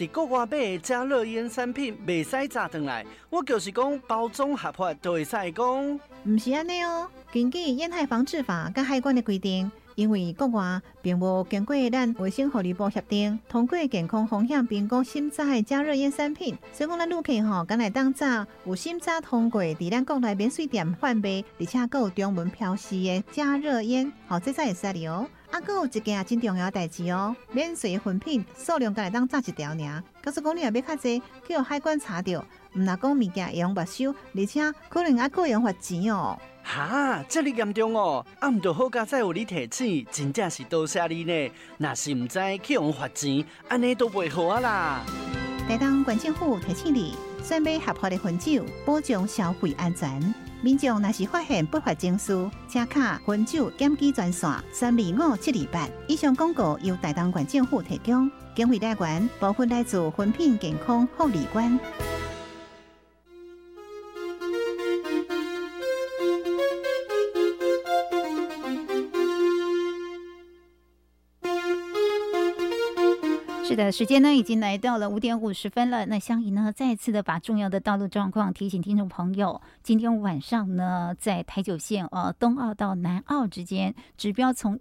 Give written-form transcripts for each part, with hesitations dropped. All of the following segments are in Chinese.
伫国外买的加热烟产品袂使炸转来，我就是讲包装合法就会使讲。 唔是安尼哦，根据烟害防治法甲海关的规定。因为国外并无经过咱卫生福利部协定，通过健康风险评估审查的加热烟产品，所以讲咱旅客敢来当炸有审查通过，伫咱国内免税店贩卖，而且还有中文标示的加热烟，这才会使哩哦。还有一件真重要的代志哦，免税分品数量敢来当炸一条尔，假使讲你若要较济，去海关查到，唔若讲物件会用没收，而且可能还个用罚钱哦。 哈，这么严重哦！毋着好佳哉有你提醒，真正是多谢你呢。若是唔知去用罚钱，安尼都袂好啊啦。 台东县政府提醒你，选买合法的烟酒，保障消费安全。民众若是发现不法情事，请卡烟酒检举专线325-728。以上广告由台东县政府提供，经费来源部分来自烟品健康护理官。 是的，时间呢已经来到了5点50分了。那香怡呢再次的把重要的道路状况提醒听众朋友。今天晚上呢，在台九线东澳到南澳之间，指标从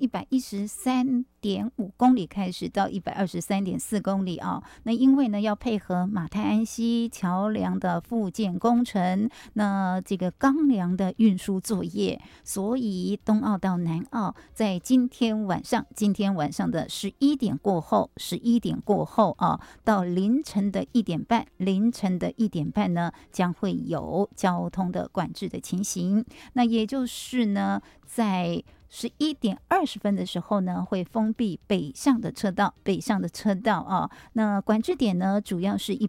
113.5公里开始到123.4公里啊。那因为呢要配合马太安溪桥梁的复建工程，那这个钢梁的运输作业，所以东澳到南澳在今天晚上的11点过后啊，到凌晨的1点半呢，将会有交通的管制的情形。那也就是呢，在11点20分的时候呢，会封闭北上的车道啊。那管制点呢，主要是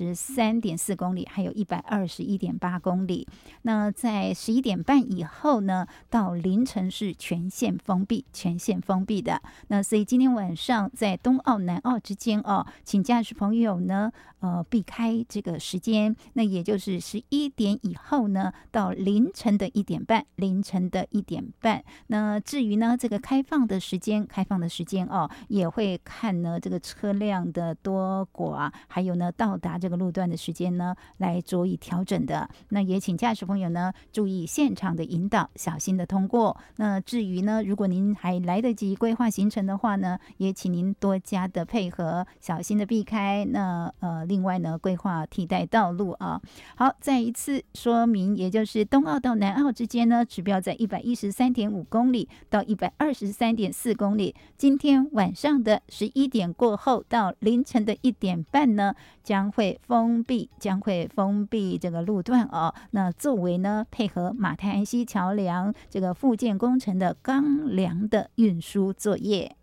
123.4公里，还有121.8公里。那在11点半以后呢，到凌晨是全线封闭的。那所以今天晚上在东澳南澳之间请驾驶朋友呢避开这个时间，那也就是11点以后呢，到凌晨的1点半。那至于呢这个开放的时间也会看呢这个车辆的多寡，还有呢到达这个路段的时间呢来着以调整的。那也请驾驶朋友呢注意现场的引导，小心的通过。那至于呢如果您还来得及规划行程的话呢，也请您多加的配合，小心的避开。那另外呢规划替代道路啊。好，再一次说明，也就是东澳到南澳之间呢，指标在113.5公里到123.4公里。今天晚上的11点过后到凌晨的1点半呢，将会封闭这个路段那作为呢配合马太安溪桥梁这个复建工程的钢梁的运输作业。